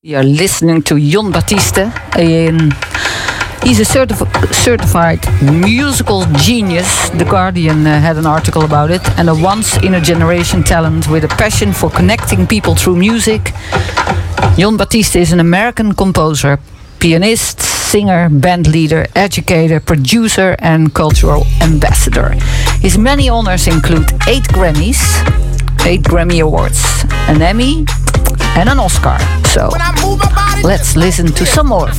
You're listening to Jon Batiste. He's a certified musical genius. The Guardian had an article about it. And a once-in-a-generation talent with a passion for connecting people through music. Jon Batiste is an American composer, pianist, singer, band leader, educator, producer, and cultural ambassador. His many honors include 8 Grammys, 8 Grammy Awards, an Emmy, and an Oscar. So let's listen to some more